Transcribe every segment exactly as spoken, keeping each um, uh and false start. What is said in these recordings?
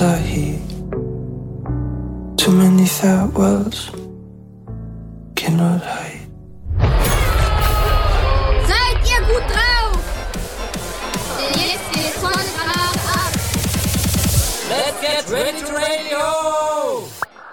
Too many fat wells cannot hide. Seid ihr gut drauf? Denn jetzt geht's voll ab. Let's get ready to radio!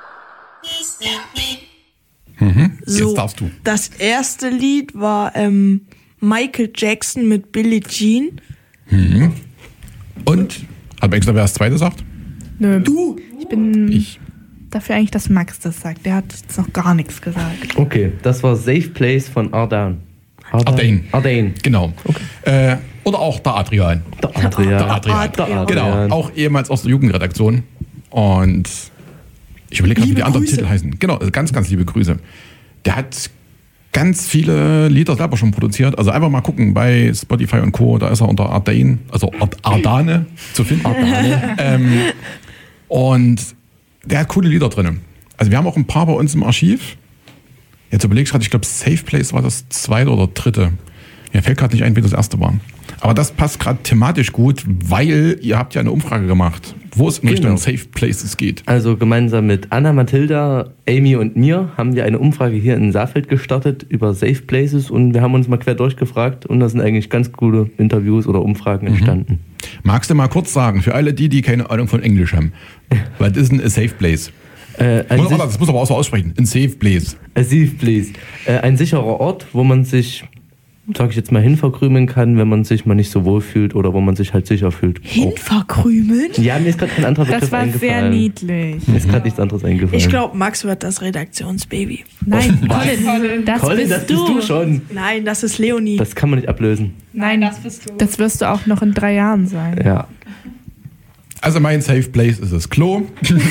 Mhm, so, jetzt darfst du. Das erste Lied war ähm, Michael Jackson mit Billie Jean. Mhm. Und? Hat man extra, wer das zweite sagt? Nö. Du! Ich bin Ich. dafür eigentlich, dass Max das sagt. Der hat jetzt noch gar nichts gesagt. Okay, das war Safe Place von Ardan. Ardain. Ardain. Genau. Okay. Äh, oder auch der Adrian. Der Adrian. Der Adrian. Der Adrian. Genau, auch ehemals aus der Jugendredaktion. Und ich überlege gerade, wie die anderen Grüße. Titel heißen. Genau, also ganz, ganz liebe Grüße. Der hat ganz viele Lieder selber schon produziert. Also einfach mal gucken bei Spotify und Co. Da ist er unter Ardain, also Ard- Ardane zu finden. Ardane. ähm, und der hat coole Lieder drin. Also wir haben auch ein paar bei uns im Archiv. Jetzt überlege ich gerade, ich glaube Safe Place war das zweite oder dritte. Mir fällt gerade nicht ein, wie das erste war. Aber das passt gerade thematisch gut, weil ihr habt ja eine Umfrage gemacht, wo es in Richtung Genau. Safe Places geht. Also gemeinsam mit Anna, Mathilda, Amy und mir haben wir eine Umfrage hier in Saalfeld gestartet über Safe Places und wir haben uns mal quer durchgefragt und da sind eigentlich ganz coole Interviews oder Umfragen entstanden. Magst du mal kurz sagen, für alle die, die keine Ahnung von Englisch haben, was ist denn a Safe Place? Äh, ein Muss, sich- das muss aber auch so aussprechen. Ein Safe Place. A Safe Place. Äh, ein sicherer Ort, wo man sich, sag ich jetzt mal, hinverkrümeln kann, wenn man sich mal nicht so wohl fühlt oder wo man sich halt sicher fühlt. Hinverkrümeln? Ja, mir ist gerade kein anderer Begriff Das war eingefallen. sehr niedlich. Mir ist gerade nichts anderes eingefallen. Ich glaube, Max wird das Redaktionsbaby. Nein, Colin, das, Colin, bist, das bist du schon. Nein, das ist Leonie. Das kann man nicht ablösen. Nein, das bist du. Das wirst du auch noch in drei Jahren sein. Ja. Also mein Safe Place ist das Klo.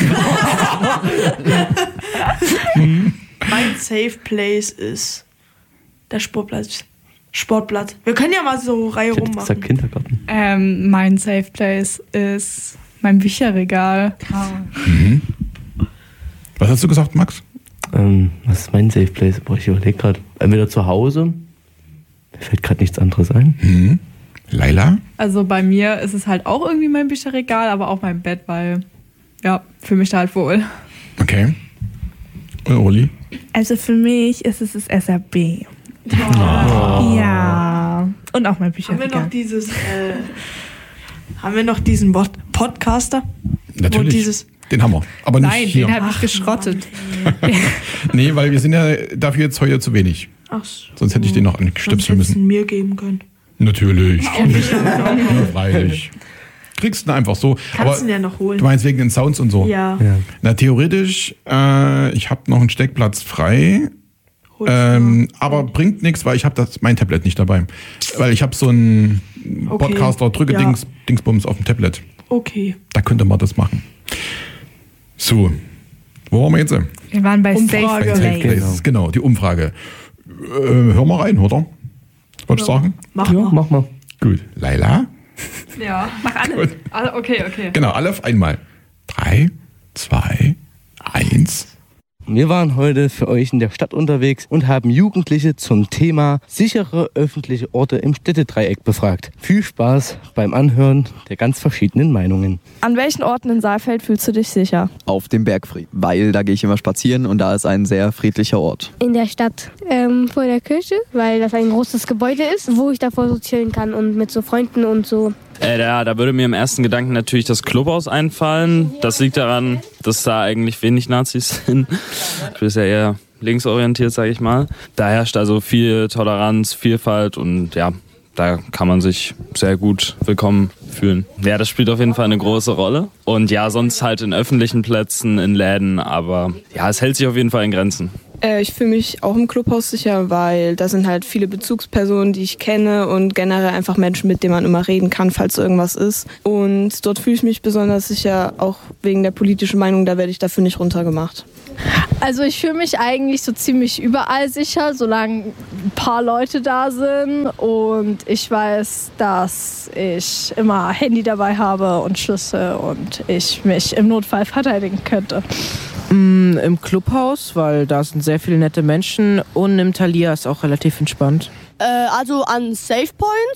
Mein Safe Place ist der Sportplatz. Sportplatz. Wir können ja mal so Reihe Ich hätte rummachen. gesagt Kindergarten. Ähm, mein Safe Place ist mein Bücherregal. Mhm. Was hast du gesagt, Max? Ähm, was ist mein Safe Place? Boah, ich überlege gerade. Entweder zu Hause. Mir fällt gerade nichts anderes ein. Mhm. Laila? Also bei mir ist es halt auch irgendwie mein Bücherregal, aber auch mein Bett, weil, ja, fühle mich da halt wohl. Okay. Und Uli? Also für mich ist es das S R B. Oh. Ja. Und auch mein Haben wir Bücherregal. noch dieses, äh, haben wir noch diesen Bot Podcaster? Natürlich. Wo dieses Den haben wir. Aber nicht Nein, hier. den habe ich geschrottet. Nee, weil wir sind ja dafür jetzt heute zu wenig. Ach so. Sonst hätte ich den noch Sonst anstöpseln hättest du müssen. ihn mir geben können. Natürlich. Ja, freilich. Kriegst du ihn einfach so. Kannst du ihn ja noch holen. Du meinst wegen den Sounds und so? Ja. Ja. Na, theoretisch, äh, ich habe noch einen Steckplatz frei. Hol's Ähm, mal. aber bringt nichts, weil ich habe das mein Tablet nicht dabei. Weil ich habe so einen Okay. Podcaster drücke Ja. Dings, Dingsbums auf dem Tablet. Okay. Da könnte man das machen. So, wo waren wir jetzt? Wir waren bei Umfrage. Safe Safe Place. Places, genau, die Umfrage. Äh, hör mal rein, oder? Wolltest du sagen? Mach Ja, mal. mach mal. Gut. Laila? Ja, mach alle. Gut. alle. Okay, okay. Genau, alle auf einmal. Drei, zwei, eins. Wir waren heute für euch in der Stadt unterwegs und haben Jugendliche zum Thema sichere öffentliche Orte im Städtedreieck befragt. Viel Spaß beim Anhören der ganz verschiedenen Meinungen. An welchen Orten in Saalfeld fühlst du dich sicher? Auf dem Bergfried, weil da gehe ich immer spazieren und da ist ein sehr friedlicher Ort. In der Stadt, ähm, vor der Kirche, weil das ein großes Gebäude ist, wo ich davor so chillen kann und mit so Freunden und so. Äh, da, da würde mir im ersten Gedanken natürlich das Clubhaus einfallen. Das liegt daran, dass da eigentlich wenig Nazis sind. Ich bin ja eher linksorientiert, sage ich mal. Da herrscht also viel Toleranz, Vielfalt und ja, da kann man sich sehr gut willkommen fühlen. Ja, das spielt auf jeden Fall eine große Rolle. Und ja, sonst halt in öffentlichen Plätzen, in Läden, aber ja, es hält sich auf jeden Fall in Grenzen. Äh, ich fühle mich auch im Clubhaus sicher, weil da sind halt viele Bezugspersonen, die ich kenne und generell einfach Menschen, mit denen man immer reden kann, falls irgendwas ist. Und dort fühle ich mich besonders sicher, auch wegen der politischen Meinung, da werde ich dafür nicht runtergemacht. Also ich fühle mich eigentlich so ziemlich überall sicher, solange ein paar Leute da sind und ich weiß, dass ich immer Handy dabei habe und Schlüssel und ich mich im Notfall verteidigen könnte. Mm, Im Clubhaus, weil da sind sehr viele nette Menschen und im Thalia ist auch relativ entspannt. Äh, also an Safe Points,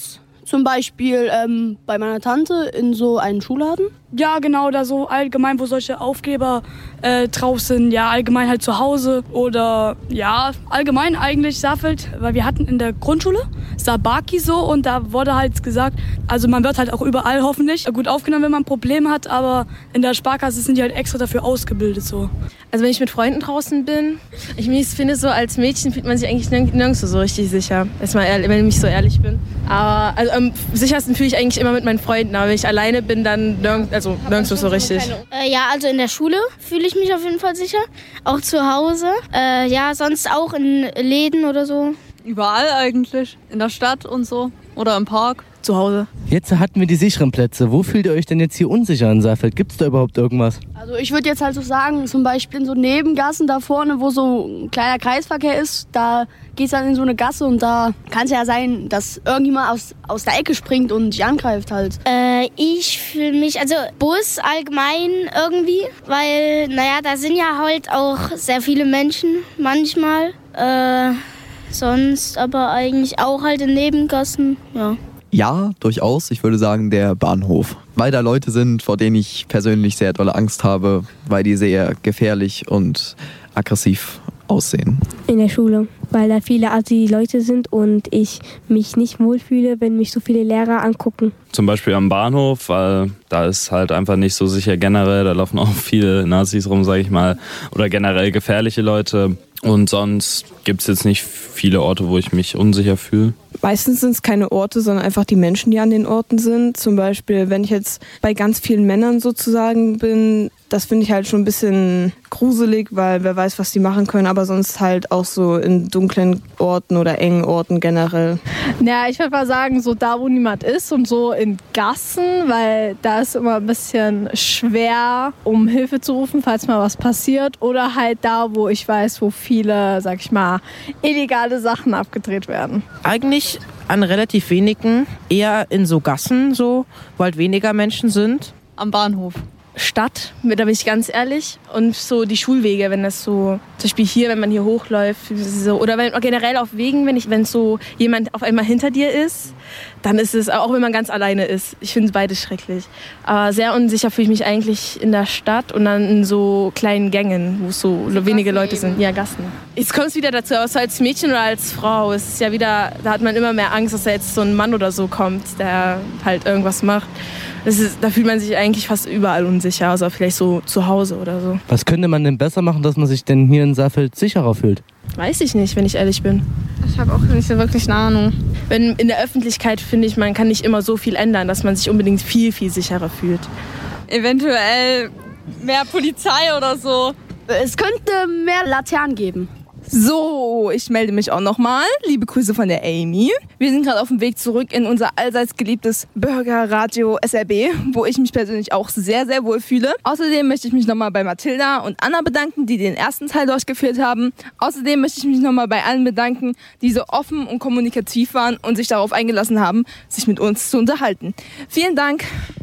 Zum Beispiel ähm, bei meiner Tante in so einen Schuhladen. Ja, genau, da so allgemein, wo solche Aufkleber äh, drauf sind. Ja, allgemein halt zu Hause oder ja, allgemein eigentlich Saalfeld, weil wir hatten in der Grundschule Sabaki so und da wurde halt gesagt, also man wird halt auch überall hoffentlich gut aufgenommen, wenn man Probleme hat, aber in der Sparkasse sind die halt extra dafür ausgebildet so. Also wenn ich mit Freunden draußen bin, ich finde so, als Mädchen fühlt man sich eigentlich nirg- nirgendwo so richtig sicher, erstmal ehrlich, wenn ich so ehrlich bin. Aber also, am sichersten fühle ich eigentlich immer mit meinen Freunden, aber wenn ich alleine bin, dann nirg- also nirgendwo so richtig. Äh, ja, also in der Schule fühle ich mich auf jeden Fall sicher, auch zu Hause. Äh, ja, sonst auch in Läden oder so. Überall eigentlich, in der Stadt und so oder im Park. Zu Hause. Jetzt hatten wir die sicheren Plätze. Wo fühlt ihr euch denn jetzt hier unsicher in Saalfeld? Gibt es da überhaupt irgendwas? Also ich würde jetzt halt so sagen, zum Beispiel in so Nebengassen da vorne, wo so ein kleiner Kreisverkehr ist, da geht es dann in so eine Gasse und da kann es ja sein, dass irgendjemand aus, aus der Ecke springt und dich angreift halt. Äh, ich fühle mich, also Bus allgemein irgendwie, weil, naja, da sind ja halt auch sehr viele Menschen manchmal. Äh, sonst aber eigentlich auch halt in Nebengassen, ja. Ja, durchaus. Ich würde sagen, der Bahnhof. Weil da Leute sind, vor denen ich persönlich sehr dolle Angst habe, weil die sehr gefährlich und aggressiv aussehen. In der Schule, weil da viele Assi-Leute sind und ich mich nicht wohlfühle, wenn mich so viele Lehrer angucken. Zum Beispiel am Bahnhof, weil da ist halt einfach nicht so sicher generell. Da laufen auch viele Nazis rum, sag ich mal. Oder generell gefährliche Leute. Und sonst gibt es jetzt nicht viele Orte, wo ich mich unsicher fühle. Meistens sind es keine Orte, sondern einfach die Menschen, die an den Orten sind. Zum Beispiel, wenn ich jetzt bei ganz vielen Männern sozusagen bin, das finde ich halt schon ein bisschen gruselig, weil wer weiß, was die machen können. Aber sonst halt auch so in dunklen Orten oder engen Orten generell. Ja, ich würde mal sagen, so da, wo niemand ist und so in Gassen, weil da ist immer ein bisschen schwer, um Hilfe zu rufen, falls mal was passiert. Oder halt da, wo ich weiß, wo viele, sag ich mal, illegale Sachen abgedreht werden. Eigentlich an relativ wenigen, eher in so Gassen, so, wo halt weniger Menschen sind. Am Bahnhof. Stadt, da bin ich ganz ehrlich. Und so die Schulwege, wenn das so, zum Beispiel hier, wenn man hier hochläuft, so, oder wenn, generell auf Wegen, wenn ich, wenn so jemand auf einmal hinter dir ist, dann ist es, auch wenn man ganz alleine ist. Ich finde beides schrecklich. Aber sehr unsicher fühle ich mich eigentlich in der Stadt und dann in so kleinen Gängen, wo so, so wenige Leute eben sind. Ja, Gassen. Jetzt kommt es wieder dazu, also als Mädchen oder als Frau, es ist ja wieder, da hat man immer mehr Angst, dass da jetzt so ein Mann oder so kommt, der halt irgendwas macht. Das ist, da fühlt man sich eigentlich fast überall unsicher, also vielleicht so zu Hause oder so. Was könnte man denn besser machen, dass man sich denn hier in Saalfeld sicherer fühlt? Weiß ich nicht, wenn ich ehrlich bin. Ich habe auch nicht so wirklich eine Ahnung. Wenn in der Öffentlichkeit, finde ich, man kann nicht immer so viel ändern, dass man sich unbedingt viel, viel sicherer fühlt. Eventuell mehr Polizei oder so. Es könnte mehr Laternen geben. So, ich melde mich auch nochmal. Liebe Grüße von der Amy. Wir sind gerade auf dem Weg zurück in unser allseits geliebtes Bürgerradio S R B, wo ich mich persönlich auch sehr, sehr wohl fühle. Außerdem möchte ich mich nochmal bei Mathilda und Anna bedanken, die den ersten Teil durchgeführt haben. Außerdem möchte ich mich nochmal bei allen bedanken, die so offen und kommunikativ waren und sich darauf eingelassen haben, sich mit uns zu unterhalten. Vielen Dank.